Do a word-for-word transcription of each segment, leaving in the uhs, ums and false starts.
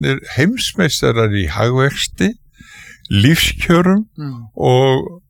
orðnir heimsmeistarar í hagvexti, lífskjörum mm. og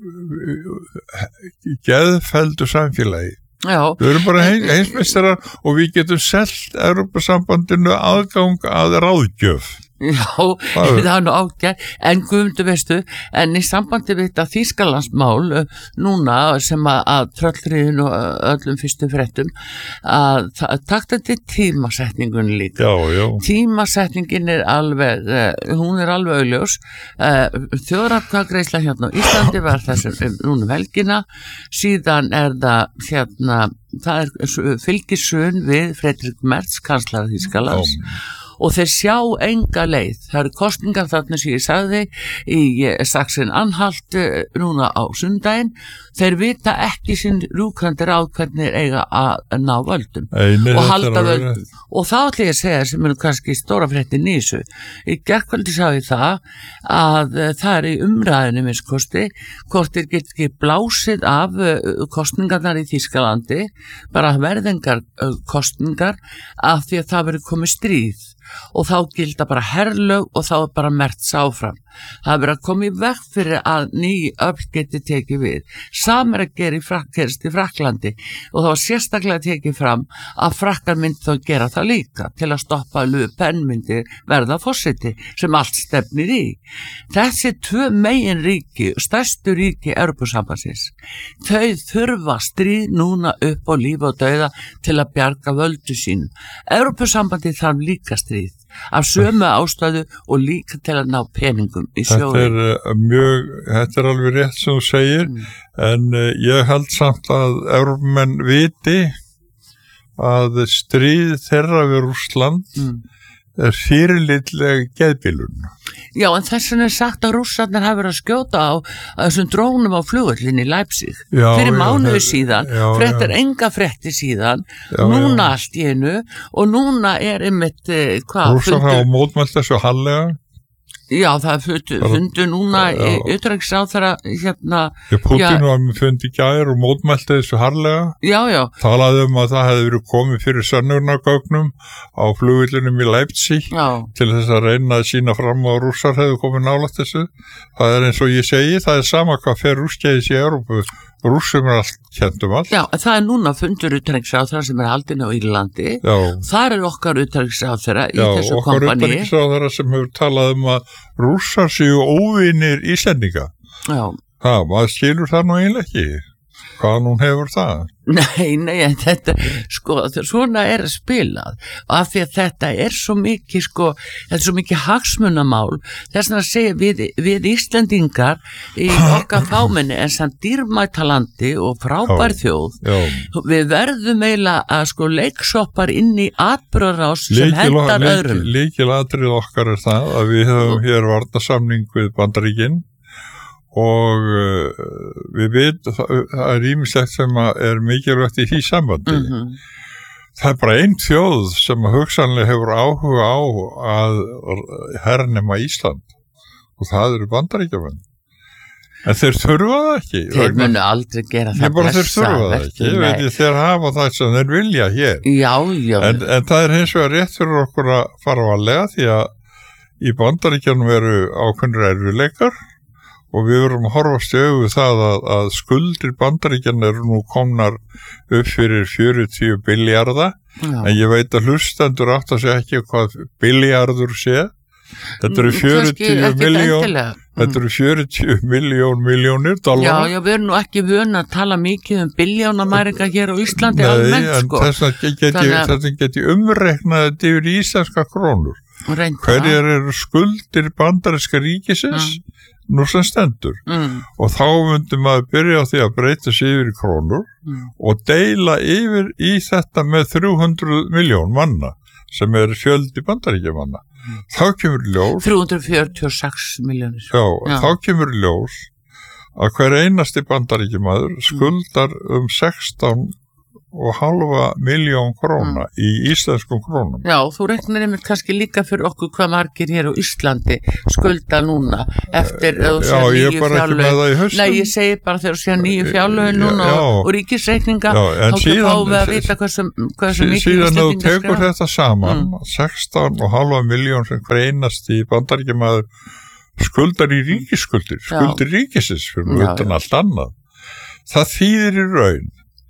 geðfelldu samfélagi. Já. Við erum bara heimsmeistarar og við getum selt Evrópusambandinu aðgang að ráðgjöf. Já, það er nú ágætt, en Guðmundur veistu, en í sambandi við þetta Þýskalandsmál núna sem að, að tröllriðin og öllum fyrstu fréttum að takta til tímasetningun líka. Já, já. Tímasetningin er alveg, hún er alveg augljós. Þjóðaratkvæðagreiðsla hérna á Íslandi var þessum núna um helgina, síðan er það hérna, það er fylgisun við Friedrich Merz, kanslara Þýskalands. Já. Og þeir sjá enga leið. Það eru kosningar þarna sem ég sagði í Sachsen-Anhalt núna á sundaginn. Þeir vita ekki sinn rúkandi ráð hvernig þeir eiga að ná völdum Einu, og halda völdum. Og þá ætla ég að segja sem er kannski stóra fréttin í þessu. Í gærkvöldi sá ég það að það er í umræðinu minnskosti hvort þeir get ekki blásið af kosningarnar í Þýskalandi, bara verðingar kosningar af því að það verið komið stríð. Og þá gilda bara herlög og þá er bara Merz áfram. Það er verið að koma í veg fyrir að ný öfl geti tekið við. Sam er að gera í frak, gerist í Fraklandi og það var sérstaklega tekið fram að frakkar myndi þá gera það líka til að stoppa Le Pen myndi verða forseti sem allt stefnir í. Þessi tvö megin ríki, stærstu ríki Evrópusambandsins, þau þurfa stríð núna upp á líf og dauða til að bjarga völdu sínum. Evrópusambandi þarf líka stríð af sömu ástæðu og líka til að ná peningum í sjóði. Þetta er mjög, þetta er alveg rétt sem þú segir, mm. en uh, ég held samt að Evrópumenn viti að stríð þeirra við Rússland mm. er fyrirlitleg geðbilun. Já, en þess vegna er sagt að Rússarnir hafa verið að skjóta á þessum drónum á flugvöllin í Leipzig já, fyrir mánuði já, síðan, fréttir enga fréttir síðan, já, núna já. Allt í einu og núna er einmitt hvað? Rússar hafa mótmælt þessu hallega. Já, það fundu, fundu núna í utanríkisráðherra hérna. Já, Putin var með fundi í gær og mótmælti þessu harlega. Já, já. Talaði um að það hefði verið komið fyrir sönnunargögnum á flugvillinum í Leipzig já. Til þess að reyna að sína fram að Rússar hefði komið nálægt þessu. Það er eins og ég segi, það er sama hvað fer rústskeiðis í Evrópu. Rússum er allt kennt um allt. Já, það er núna fundur utanríkisráðherra sem er haldinn á Írlandi. Já. Þar er okkar utanríkisráðherra í já, þessu kompani. Já, okkar utanríkisráðherra sem hefur talað um að Rússar séu óvinir Íslendinga. Já. Það, maður skilur það nú eiginlega ekki. Hvaðan hún hefur það? Nei, nei, en þetta, sko, svona er að spilað af því að þetta er svo mikið, sko, þetta er svo mikið hagsmunamál, þess að segja við, við Íslendingar í okkar fámenni en samt dýrmætalandi og frábær þjóð, já. Við verðum eiginlega að sko leiksoppar inn í atburðarás sem hendar öðrum. Lykilatriði okkar er það að við höfum hér varnarsamning við Bandaríkin og uh, við veit það er ýmislegt sem er mikilvægt í því sambandi. Mm-hmm. Það er bara einn þjóð sem hugsanlega hefur áhuga á að hernema Ísland og það eru Bandaríkjamenn. En þeir þurfa það ekki. Þeir munu aldrei gera það. Ég bara þeir þurfa það ekki. Ég veit ég þeir hafa það sem þeir vilja hér. Já, já. En, en það er hins vegar rétt fyrir okkur að fara varlega því að í Bandaríkjanum eru ákveðnir erfiðleikar og við verum að horfast í augu það að, að skuldir Bandaríkjanna eru nú komnar upp fyrir fjörutíu billjarða, en ég veit að hlustendur átt að segja ekki hvað billjarður sé. Þetta eru fjörutíu miljón, þetta eru fjörutíu miljón miljónir dollara. Já, já, við erum nú ekki vön að tala mikið um billjónamæringa hér á Íslandi almennt, sko. Nei, en þess að geti, Þannig... geti umreiknað þetta yfir íslenska krónur. Reynda. Hverjar eru skuldir bandaríska ríkisins? Mm. Nú sem stendur mm. og þá myndum maður byrja á því að breyta sig yfir í krónur mm. og deila yfir í þetta með þrjú hundruð miljón manna sem er fjöldi bandaríkjamanna mm. þá kemur ljós þrjú hundruð fjörutíu og sex miljónir já, já. Þá kemur ljós að hver einasti bandaríkjamaður skuldar um sextán og halva miljón króna mm. í íslenskum krónum. Já, þú reiknar einmitt kannski líka fyrir okkur hvað margir hér á Íslandi skulda núna eftir Já, ég er bara ekki með það í haustum. Nei, ég segi bara þegar þú séu nýju fjárlögin núna já, og, og ríkisreikninga þá síðan, fáum við að vita hversu, hversu mikið síðan þú tekur þetta saman mm. sextán og hálfa miljón sem hver einast í Bandaríkjamaður skuldar í ríkisskuldir skuldir ríkisins fyrir utan allt annað. Það þýðir í raun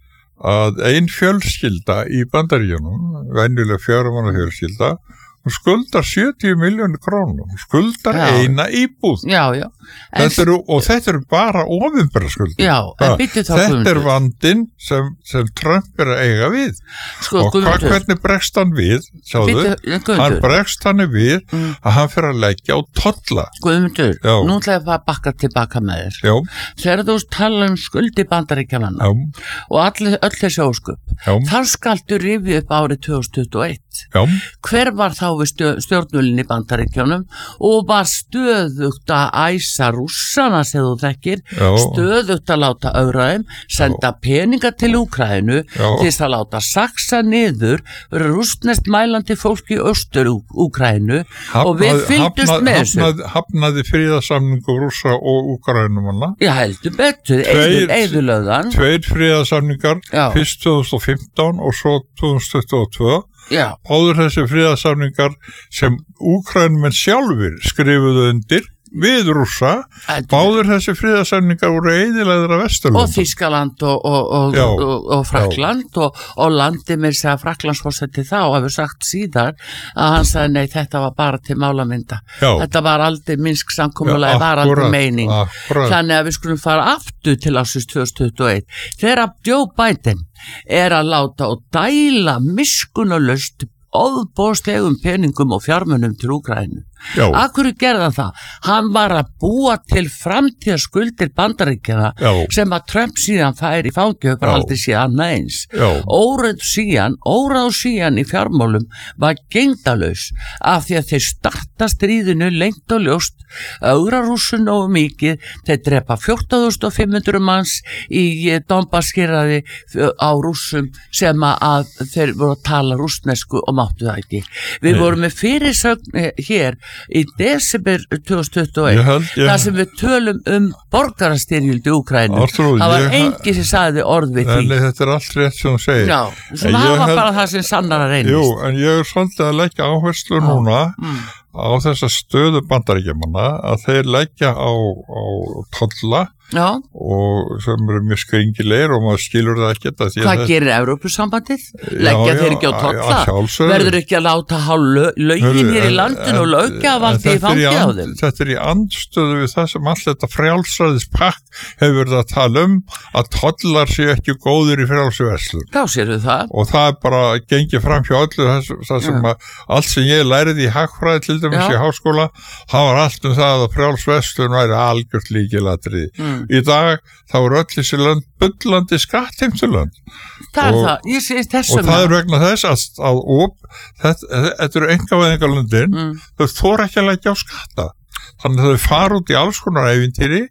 að ein fjölskylda í Bandaríkjunum, venjuleg fjögurra manna fjölskylda, hún skuldar sjötíu milljónir krónum, hún skuldar já. eina íbúð. Já, já. Þetta eru, og þetta eru bara opinbera skuldir. Já, en býttu þá Þetta Guðmundur. er vandinn sem, sem Trump er að eiga við. Sko, og hva, hvernig bregst hann við? Sjáðu, Býttu, hann bregst hann við mm. að hann fyrir að leggja á tolla. Guðmundur, nú ætla ég að bakka tilbaka með þér. Já. Þegar þú tala um skuldi Bandaríkjamanna og all, öll þessi ósköp, þar skaltu rifið upp árið tvö þúsund tuttugu og eitt. Já. Hver var þá við stjórnvölinn í Bandaríkjunum og var stöðugt að æsa rússana sem þú þekkir, Já. stöðugt að láta öðraðum, senda Já. peninga til Úkraínu til þess að láta saksa niður rússneskt mælandi fólk í austur Úkraínu og við fylgdust með þessu. Hafnaði, hafnaði friðarsamningu rússa og Úkraínumanna. Já, heldur betur, eyðulöðan. Tveir friðarsamningar, fyrst tvö þúsund og fimmtán og svo tvö þúsund tuttugu og tvö. Já. Áður þessi friðarsamningar sem Úkraínumenn sjálfur skrifuðu undir við rússa, báður þessi friðarsamningar voru eyðilegðir af Vesturlöndum. Og Þýskaland og, og, og, og, og Frakkland og, og landi með þess að Frakklandsforseti þá hefur sagt síðar að hann sagði nei, þetta var bara til málamynda. Já. Þetta var aldrei Minsk samkomulagi, var aldrei meining. Akkurat. Þannig að við skulum fara aftur til ásins tvö þúsund tuttugu og eitt. Þegar Joe Biden er að láta og dæla miskunnalaust ofboðslegum peningum og fjármunum til Úkraínu. Af hverju gerði hann það? Hann var að búa til framtíðarskuldir Bandaríkjana sem að Trump síðan fær í fangið fyrir aldrei síðan eins. Óráð síðan, óráð síðan í fjármálum var gegndarlaus af því að þeir starta stríðinu lengt og ljóst, augra rússun og mikið, þeir drepa fjórtán þúsund fimm hundruð manns í Donbass-héraði á rússum sem að þeir voru að tala rússnesku og máttu það ekki. Við Nei. vorum með fyrirsögn hér í desember tvö þúsund tuttugu og eitt, held, ég... þar sem við tölum um borgarastyrjöld í Úkraínu. Það var enginn sem sagði orð við því. Nei, þetta er allt rétt sem þú segir. Já, svona hafa held... bara það sem sannar að reynist. Jú, en ég er svolítið að leggja áherslu Já. núna mm. á þessa stöðu Bandaríkjamanna að þeir leggja á, á tolla Já. og sem eru mjög skringilegir og maður skilur það ekki. Hvað það... gerir Evrópusambandið? Leggja þeir ekki á tolla? Verður ekki að láta há lögin hér í landinu og löggjavaldi í fangið á þeim? Þetta er í andstöðu við það sem allt þetta frjálsræðispakk hefur verið að tala um, að tollar séu ekki góðir í frjálsverslun. Þá séu það. Og það er bara gengið fram hjá öllu þess, það sem að, allt sem ég læriði í hagfræði til dæmis í háskóla, það var allt um það að frjálsverslun væri algjört líkilatriði. Mm. Í dag þá er öll þessi lönd bullandi skattheimtulönd. Það er og, það, ég sé þessum. Og það er vegna þess að, að op, þetta, þetta eru einkavæðingarlöndin, mm. þau þóra ekki að leggja á skatta. Þannig að þau fara út í alls konar ævintýri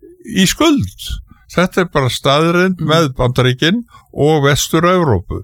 í skuld. Þetta er bara staðurinn mm. með Bandaríkin og Vestur-Evrópu.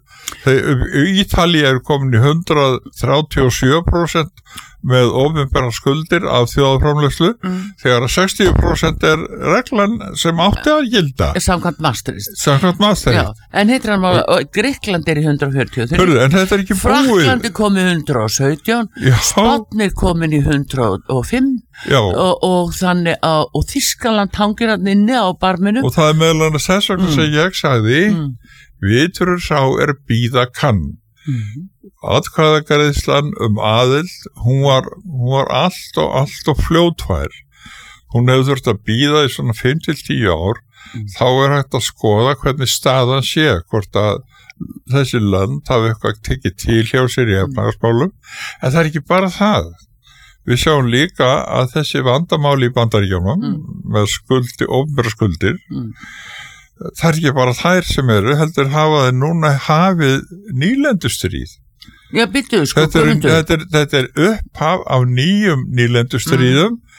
Ítalía er komin í hundrað þrjátíu og sjö prósent með opinberar skuldir af þjóðarframleiðslu mm. þegar að sextíu prósent er reglan sem átti að gilda. Samkvæmt Maastricht. Samkvæmt Maastricht. En heitir hann mála, Grikkland er í hundrað fjörutíu og þrjú. Hörðu, en þetta er ekki búið. Frakkland er komin í hundrað og sautján, Spánn er komin í hundrað og fimm og, og þannig að og Þýskaland hangir hann inni á barminu. Og það er meðal annars þess vegna mm. sem ég sagði, mm. viturur sá er bíða kann. Mm. Atkvæðagreiðslan um aðild, hún var, hún var allt og allt og fljótfær. Hún hefur þurft að bíða í svona fimm til tíu ár, mm. þá er hægt að skoða hvernig staðan sé, hvort að þessi lönd hafi eitthvað tekið til hjá sér í efnahagsmálum, en það er ekki bara það. Við sjáum líka að þessi vandamáli í Bandaríkjunum mm. með skuldi, opinbera skuldir, mm. það er ekki bara þær sem eru, heldur hafa þeir núna hafið nýlendustríð. Já, byrju, sko, þetta, er, þetta, er, þetta er upphaf af nýjum nýlendustríðum mm.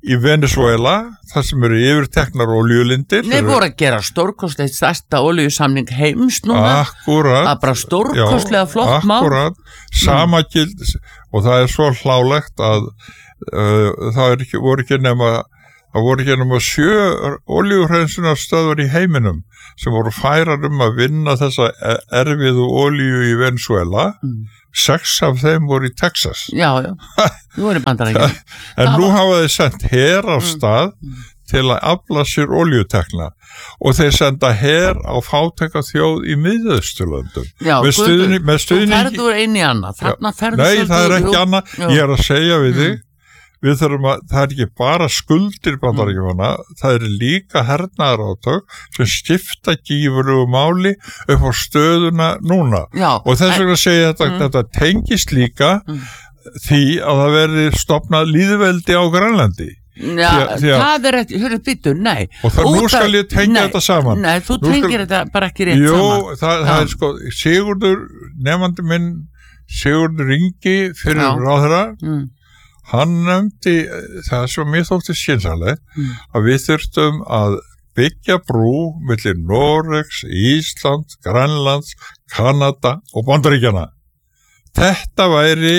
í Venezuela, þar sem eru yfirteknar olíulindir. Nei, voru að gera stórkostlegt stærsta olíusamning heims núna. Akkurat. Það er bara stórkostlega flott mál. Akkurat, sama gild, og það er svo hlálegt að uh, það er ekki, voru ekki nema, það voru ekki nema sjö olíuhreinsunarstöðvar í heiminum sem voru færar um að vinna þessa erfiðu olíu í Venezuela. Mm. Sex af þeim voru í Texas. Já, já, þú voru Bandaríkin. En nú hafa þeir sendt her af stað mm. til að afla sér olíutekna og þeir senda her á fátæka þjóð í Miðausturlöndum. Já, með stuðning, með stuðning. Þú ferður einn í annað, þarna ferður Nei, það er ekki jú, annað, jú. Ég er að segja við mm. þig, við þurfum að, það er ekki bara skuldir Bandaríkjanna, mm. það eru líka hernaðarátök sem skipta gífurlegu máli upp á stöðuna núna. Já, og þess vegna segja þetta, mm. þetta tengist líka mm. því að það verði stofnað lýðveldi á Grænlandi. Já, því að, því að, það er ekki, hörru byttu, nei. Og það nú skal ég tengja nei, þetta saman. Nei, þú nú tengir skal, þetta bara ekki rétt jú, saman. Jú, það, það er sko, Sigurður, nefandi minn, Sigurður Ingi fyrir ráðherra, mm. hann nefndi það sem mér þótti skynsamlegt mm. að við þurftum að byggja brú milli Noregs, Ísland, Grænlands, Kanada og Bandaríkjanna. Þetta væri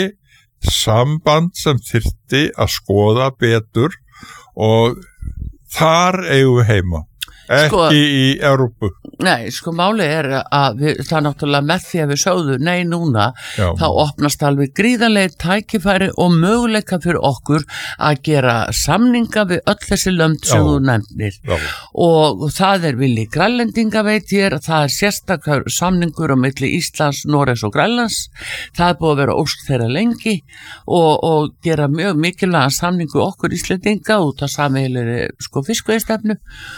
samband sem þyrfti að skoða betur og þar eigum við heima. Ekki sko, í Evrópu. Nei, sko máli er að við, það er náttúrulega með því að við sögðu nei núna, Já. Þá opnast alveg gríðarlega tækifæri og möguleika fyrir okkur að gera samninga við öll þessi lönd sem Já. Þú nefnir. Já. Og það er vilji grænlendinga veit ég, það er sérstakar samningur á milli Íslands, Noregs og Grænlands. Það er búið að vera ósk þeirra lengi og, og gera mjög mikilvæga samningu okkur Íslendinga út af sameiginlegri sko fiskveiðistefnu.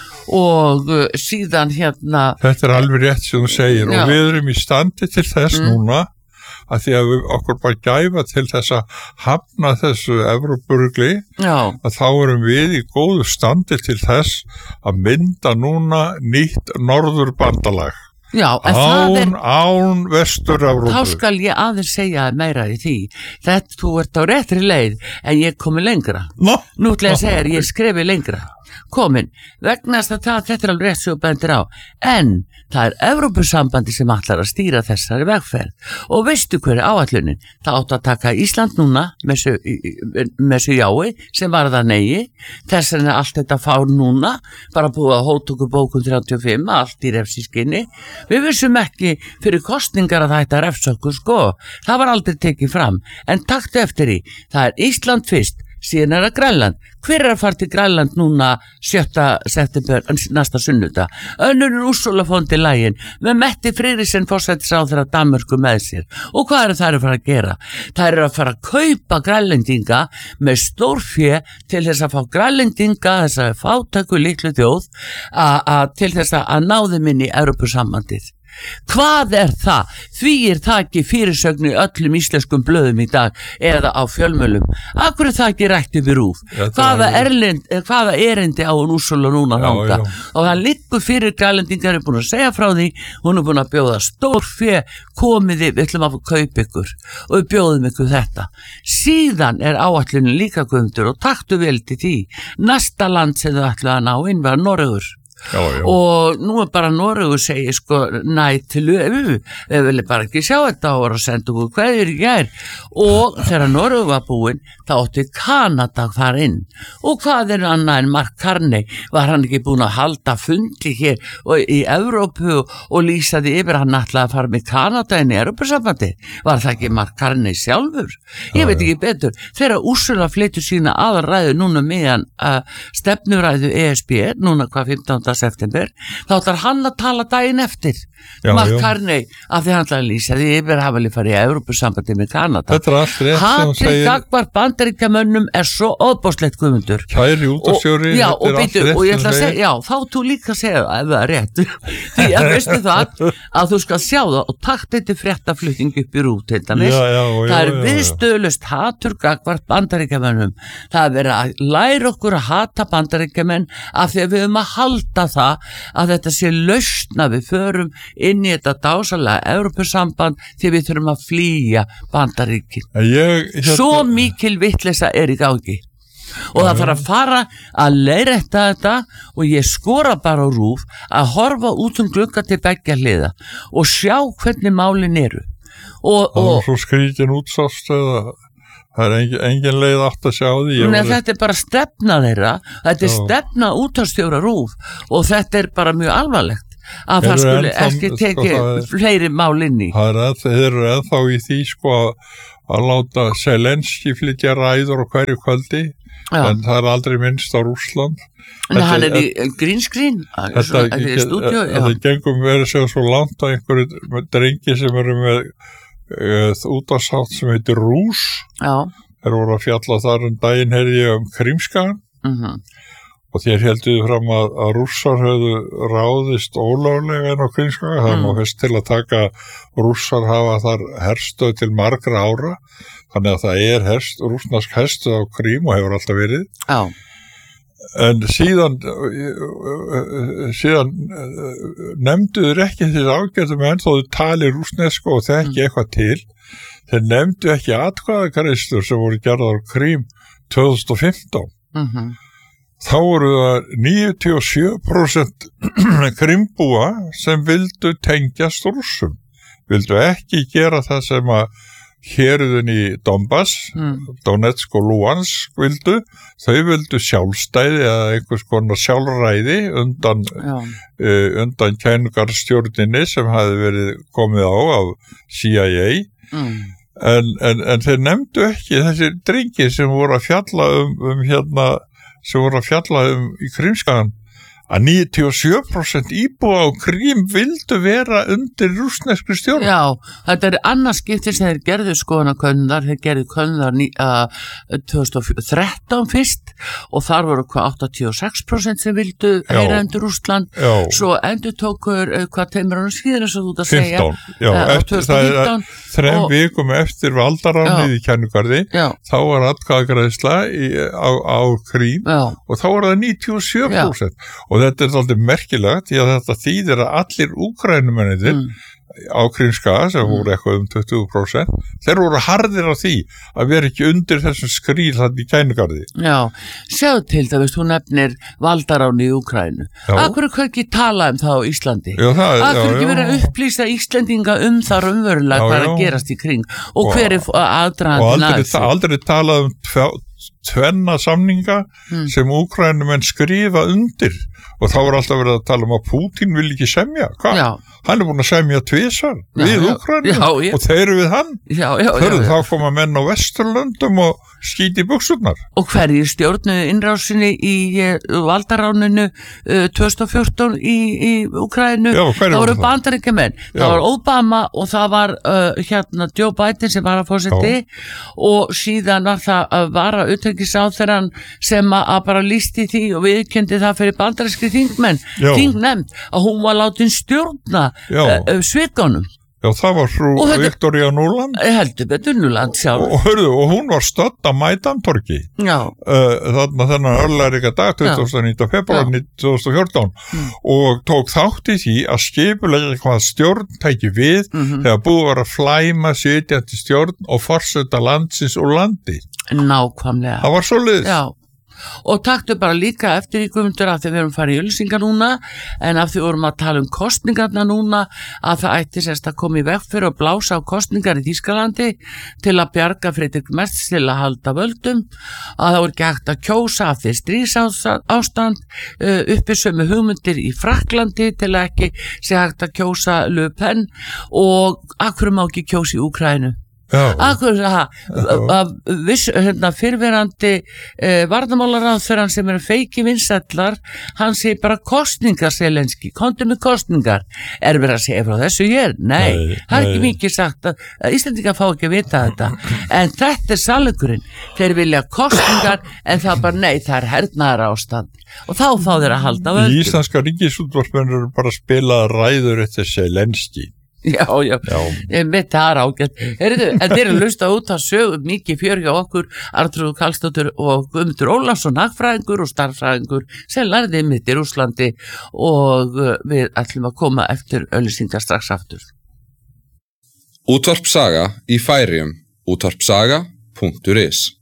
Og uh, síðan hérna þetta er alveg rétt sem þú segir Já. Og við erum í standi til þess mm. núna að því að við okkur bara gæfa til þess að hafna þessu Evrópurugli að þá erum við í góðu standi til þess að mynda núna nýtt norðurbandalag Já, en án, það er án vestur Evrópu. Þá skal ég aðeins segja meira í því þetta þú ert á réttri leið en ég komi lengra no. Nú ætla ég að segja ég skrifi lengra komin, vegna þess að það, þetta er alveg rétt sem þú bendir á, en það er Evrópusambandi sem ætlar að stýra þessari vegferð og veistu hver er áætlunin? Það átt að taka Ísland núna með þessu jái sem var það negi, þess vegna allt þetta fár núna, bara búið að hótöku bókun þrjátíu og fimm, allt í refsískinni, við vissum ekki fyrir kostningar að þetta refsökkur sko, það var aldrei tekið fram, en taktu eftir í, það er Ísland fyrst, síðan er það Grænland. Hver er að fara til Grænland núna sjötta september næsta sunnudag? Önnur Úrsula von der Leyen með Mette Frederiksen forsætisráðherra Danmörku með sér. Og hvað er það að fara að gera? Það er að fara að kaupa Grænlendinga með stórfé til þess að fá Grænlendinga, þess að fátæku litlu þjóð, að til þess að ná þeim inn í Evrópusambandið. Hvað er það? Því er það ekki fyrirsögn í öllum íslenskum blöðum í dag eða á fjölmölum. Akkur er það ekki rætt yfir rúf? Hvaða, erlind, hvaða erindi á hún Úrsula núna þanga? Og það liggur fyrir grænlendingar er búin að segja frá því, hún er búin að bjóða stór fé, komiði, við ætlum að kaupa ykkur og við bjóðum ykkur þetta. Síðan er áætlunin líka guðmundur og taktu vel til því. Næsta land sem þau ætlu að ná inn var Noregur. Já, já. Og nú er bara Noregur segir sko næ til við vilja bara ekki sjá þetta og að senda okkur kveðjur í gær og þegar Noregur var búinn þá átti Kanada þar inn og hvað er annað en Mark Carney var hann ekki búinn að halda fundi hér og í Evrópu og, og lýsa því yfir hann ætlaði að fara með Kanada inn í Evrópusambandi var það ekki Mark Carney sjálfur ég já, veit ekki betur þegar Úrsula flytur sína aðalræðu núna meðan uh, stefnuræðu E S B núna hvað fimmtánda september, þá ætlar hann að tala daginn eftir já, Mark Carney af því hann ætlar að lýsa því yfir hafa líka farið í Evrópusambandi með Kanada Hatri gagvar bandaríkjamönnum er svo óbóðslegt guðmundur Kæri útastjóri Já, og, beidu, og ég ætla að segja, já, þá þú líka að segja ef það er rétt því að veistu það að þú skal sjá það og takt þetta fréttaflutning upp í rút það er viðstöðlust hatur gagvar bandaríkjamönnum það er verið að læra okkur að hata bandaríkjamenn af því að við höfum að halda það að þetta sé lausna við förum inn í þetta dásalega Evrópusamband því við þurfum að flýja Bandaríkin ég, hérna... svo mikil vitleysa er í gangi og það þarf að fara að leiðrétta þetta og ég skora bara á RÚV að horfa út um glugga til beggja hliða og sjá hvernig málin eru og, það og var svo skrítin útsást eða það er engin, engin leið átt að sjá því Nei, var... þetta er bara stefna þeirra þetta er Já. stefna útvarpsstjóra RÚV og þetta er bara mjög alvarlegt að það Eru skuli ennþá- ekki sko, tekið það er- fleiri mál inn í það er að, þeir eru ennþá í því sko að láta Zelenski flytja ræður á hverju kvöldi Já. en það er aldrei minnst á Rússland en hann er í green screen Þetta, svona, þetta er í stúdíu já. þetta gengum verið sér svo langt að einhverju drengi sem eru með uh, útvarsátt sem heitir Rús já, þeir voru að fjalla þar um daginn heyrði ég um Krímskagan mhm og þér helduðu fram að, að rússar höfðu ráðist ólöglega en á Krímskaga, það er Mm. nú fyrst til að taka rússar hafa þar herstöð til margra ára, þannig að það er herst, rússnesk herstöð á Krím og hefur alltaf verið, já, en síðan síðan nefnduður ekki þessi ágætum en þó þau tali rússnesku og þekki eitthvað til, þeir nefndu ekki atkvæðagreiðslur sem voru gerðar á Krím tvö þúsund og fimmtán. mhm Þá voru það níutíu og sjö prósent krimbúa sem vildu tengjast rússum. Vildu ekki gera það sem að héruðin í Donbass, mm. Donetsk og Luhansk vildu. Þau vildu sjálfstæði eða einhvers konar sjálfræði undan, uh, undan kænugarstjórninni sem hafi verið komið á af C I A. mm. En, en, en þeir nefndu ekki þessi drengi sem voru að fjalla um, um hérna sem voru að fjalla um í Krímskagan að níutíu og sjö prósent íbúa á Krím vildu vera undir rússneskri stjórn. Já, þetta er annars skiptir sem þeir gerðu skoðanakönnunar, þeir gerðu könnunar uh, tvö þúsund og þrettán fyrst og þar voru hvað áttatíu og sex prósent sem vildu heyra undir Rússland, Já. svo endur tókur uh, hvað teimur ánum síðan eins og þú ert að segja fimmtán, já, uh, eftir, það er þrem og- vikum eftir valdaránið í Kænugarði, Já, þá var atkvæðagreiðsla í- á, á Krím já, og þá var það níutíu og sjö prósent og þetta er svolítið merkilegt því að þetta þýðir að allir úkrænumennir mm. á Krímskaga sem Mm. voru eitthvað um tuttugu prósent þeir voru harðir á því að vera ekki undir þessum skrýl þannig í Kænugarði. já, sjáðu til dæmis, þú nefnir valdaráni í Úkrænu. Já. Akkur er hvað ekki tala um það á Íslandi? Já, það er, Akkur já, er ekki já. verið að upplýsa Íslendinga um það raunverulega Já, hvað er já. að gerast í kring og, Og- hver er og aðdraðandinn að aldrei, þessu? aldrei talað um tve, tvenna samninga Mm. sem úkrænumenn skrifa undir og þá er alltaf verið að tala um að Pútín vil ekki semja. Hvað? Já, Hann er búin að semja tvisar Já, við já. Úkrænu Já, ég- og þeir eru við hann. já, já, já, Hörðu, já. þá koma menn á Vesturlöndum og skíti í buxurnar. Og hverjir stjórnuðu innrásinni í uh, valdaráninu uh, tvö þúsund og fjórtán í, í Úkrænu? Já, hverjir Það voru voru það? bandaríkjamenn. Já. Það var Obama og það var uh, hérna Joe Biden sem var að fórseti og síðan var það að vara utanríkisráðherrann sem að, að bara lísti því og viðurkenndi það fyrir bandarískri þingmenn, Já. þingnefnd, að hún var látin stjórna Já. uh, uh, svikunum. Já, það var frú Og þetta- Viktoría Núland Heldur betur Núland sjálf. og, hörðu, og hún var stödd á Mædantorgi Já, uh, þarna þennan örlæríka dag tuttugasta og níunda febrúar tvö þúsund og fjórtán Mm. og tók þátt í því að skipulega hvað stjórn tæki við Mhm. þegar búið var að flæma sitjandi stjórn og forseta landsins og landi. nákvæmlega. Það var svoleiðis. Já, og taktu bara líka eftir í Guðmundur af því við erum farið í ölsingar núna en af því við vorum að tala um kostningarna núna að það ætti sérst að koma í veg fyrir að blása á kostningar í Þýskalandi til að bjarga Friedrich Merz til að halda völdum að það voru ekki hægt að kjósa af því stríðsástand uh, uppi sömu hugmyndir í Frakklandi til að ekki sé hægt að kjósa Le Pen og akkur má ekki kjósa í Úkrænu. Já. Akkur það að viss hérna, fyrrverandi eh, varnamálaráð þegar hann sem er feiki vinsællar hann sé bara kostningar Zelenski, komdu með kostningar er verið að segja frá þessu hér? Nei, Nei, það er ekki nei. mikið sagt að, að Íslendingar fá ekki að vita þetta en þetta er sannleikurinn, þeir vilja kostningar en það bara nei, það er hernaðar ástand og þá fá þeir að halda Í völdum. íslenska ríkisútvarpinu eru bara að spila ræður eftir Zelenski. Já, já, Já. ég mitt það er ágætt. Heyrðu, en þeir eru að hlusta út að sögum mikið fjör hjá okkur, Arnþrúður Karlsdóttir og Guðmundur Ólafsson, hagfræðingur og starffræðingur sem lærði mitt í Rússlandi og uh, við ætlum að koma eftir auglýsingar strax aftur. Útvarp Saga í Færeyjum. útvarpsaga punktur is